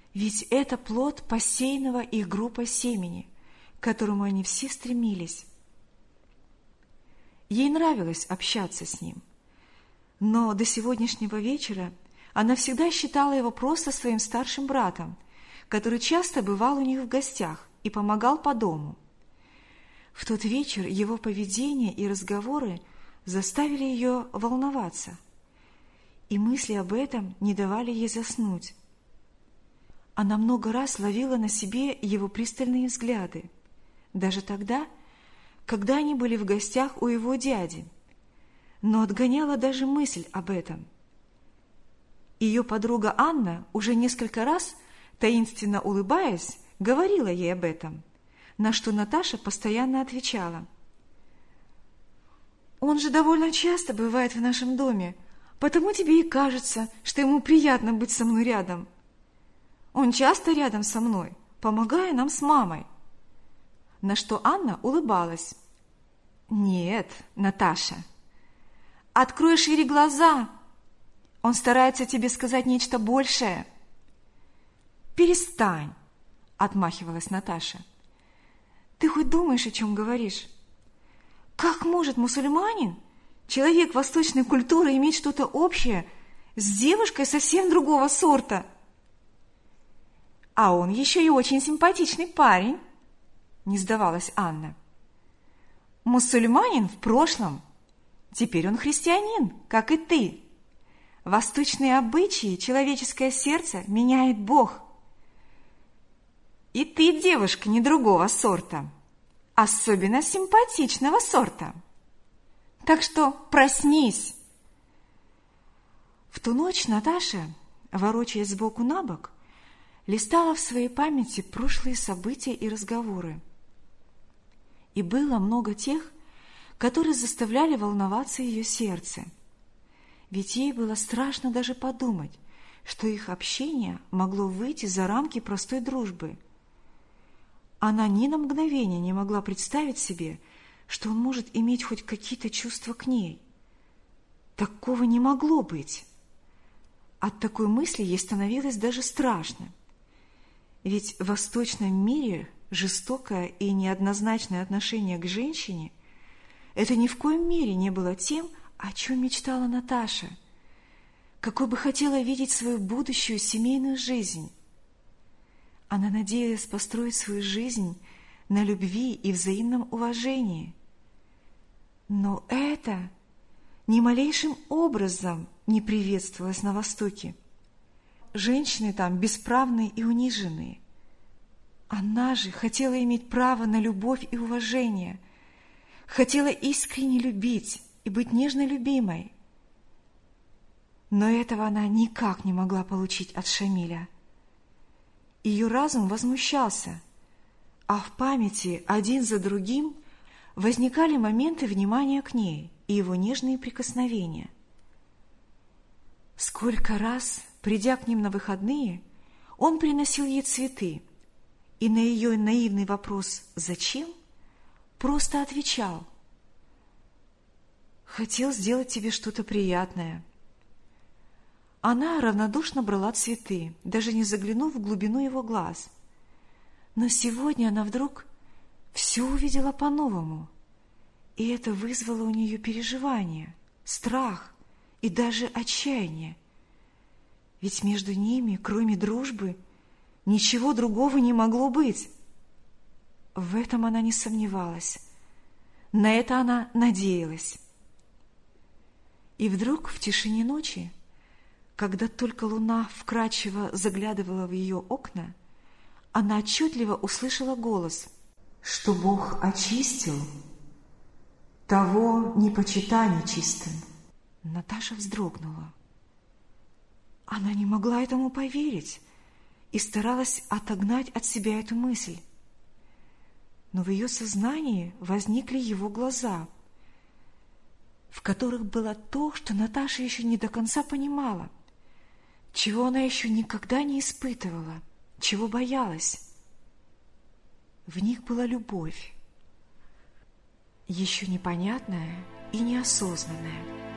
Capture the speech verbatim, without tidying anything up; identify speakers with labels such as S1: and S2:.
S1: Ведь это плод посеянного их группой семени, к которому они все стремились. Ей нравилось общаться с ним, но до сегодняшнего вечера она всегда считала его просто своим старшим братом, который часто бывал у них в гостях и помогал по дому. В тот вечер его поведение и разговоры заставили ее волноваться, и мысли об этом не давали ей заснуть. Она много раз ловила на себе его пристальные взгляды, даже тогда, когда они были в гостях у его дяди, но отгоняла даже мысль об этом. Ее подруга Анна уже несколько раз, таинственно улыбаясь, говорила ей об этом, на что Наташа постоянно отвечала: «Он же довольно часто бывает в нашем доме, потому тебе и кажется, что ему приятно быть со мной рядом. Он часто рядом со мной, помогая нам с мамой». На что Анна улыбалась: «Нет, Наташа, открой шире глаза, он старается тебе сказать нечто большее». «Перестань», — отмахивалась Наташа. «Ты хоть думаешь, о чем говоришь? Как может мусульманин, человек восточной культуры, иметь что-то общее с девушкой совсем другого сорта? А он еще и очень симпатичный парень», — не сдавалась Анна. «Мусульманин в прошлом, теперь он христианин, как и ты. Восточные обычаи, человеческое сердце меняет Бог. И ты, девушка, не другого сорта, особенно симпатичного сорта. Так что проснись». В ту ночь Наташа, ворочаясь сбоку на бок, листала в своей памяти прошлые события и разговоры. И было много тех, которые заставляли волноваться ее сердце. Ведь ей было страшно даже подумать, что их общение могло выйти за рамки простой дружбы. Она ни на мгновение не могла представить себе, что он может иметь хоть какие-то чувства к ней. Такого не могло быть. От такой мысли ей становилось даже страшно. Ведь в восточном мире жестокое и неоднозначное отношение к женщине – это ни в коем мере не было тем, о чем мечтала Наташа, какой бы хотела видеть свою будущую семейную жизнь. Она надеялась построить свою жизнь на любви и взаимном уважении. Но это ни малейшим образом не приветствовалось на Востоке. Женщины там бесправные и униженные. Она же хотела иметь право на любовь и уважение, хотела искренне любить и быть нежно любимой. Но этого она никак не могла получить от Шамиля. Ее разум возмущался, а в памяти один за другим возникали моменты внимания к ней и его нежные прикосновения. Сколько раз, придя к ним на выходные, он приносил ей цветы, и на ее наивный вопрос «Зачем?» просто отвечал: «Хотел сделать тебе что-то приятное». Она равнодушно брала цветы, даже не заглянув в глубину его глаз. Но сегодня она вдруг все увидела по-новому, и это вызвало у нее переживание, страх и даже отчаяние. Ведь между ними, кроме дружбы, ничего другого не могло быть. В этом она не сомневалась. На это она надеялась. И вдруг в тишине ночи, когда только луна вкрадчиво заглядывала в ее окна, она отчетливо услышала голос: «Что Бог очистил, того не почитай нечистым». Наташа вздрогнула. Она не могла этому поверить и старалась отогнать от себя эту мысль. Но в ее сознании возникли его глаза, в которых было то, что Наташа еще не до конца понимала, чего она еще никогда не испытывала, чего боялась. В них была любовь, еще непонятная и неосознанная.